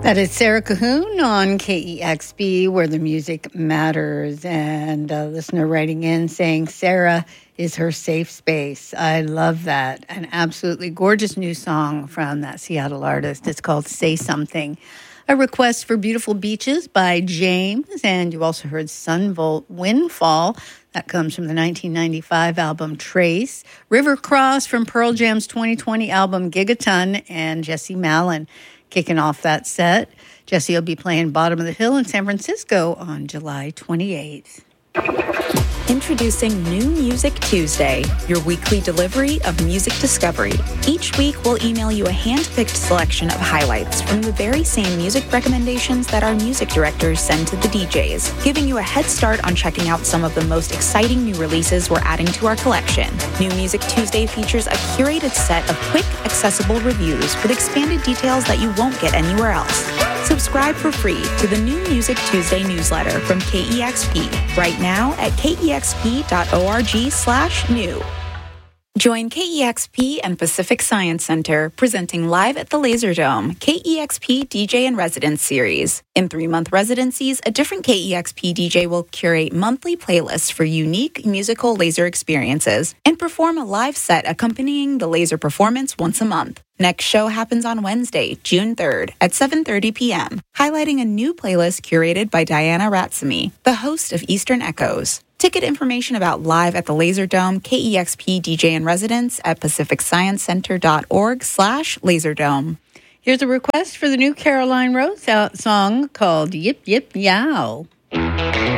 That is Sarah Cahoon on KEXP, where the music matters. And a listener writing in saying Sarah is her safe space. I love that. An absolutely gorgeous new song from that Seattle artist. It's called Say Something. A request for Beautiful Beaches by James. And you also heard Sunvolt Windfall. That comes from the 1995 album Trace. River Cross from Pearl Jam's 2020 album Gigaton, and Jesse Malin kicking off that set. Jesse will be playing Bottom of the Hill in San Francisco on July 28th. Introducing New Music Tuesday, your weekly delivery of music discovery. Each week, we'll email you a hand-picked selection of highlights from the very same music recommendations that our music directors send to the DJs, giving you a head start on checking out some of the most exciting new releases we're adding to our collection. New Music Tuesday features a curated set of quick, accessible reviews with expanded details that you won't get anywhere else. Subscribe for free to the New Music Tuesday newsletter from KEXP right now at kexp.org/new. Join KEXP and Pacific Science Center presenting live at the Laserdome, KEXP DJ in Residence Series. In 3-month residencies, a different KEXP DJ will curate monthly playlists for unique musical laser experiences and perform a live set accompanying the laser performance once a month. Next show happens on Wednesday, June 3rd at 7:30 p.m., highlighting a new playlist curated by Diana Ratsamy, the host of Eastern Echoes. Ticket information about Live at the Laserdome, KEXP DJ in Residence at pacificsciencecenter.org/Laserdome. Here's a request for the new Caroline Rose song called Yip Yip Yow.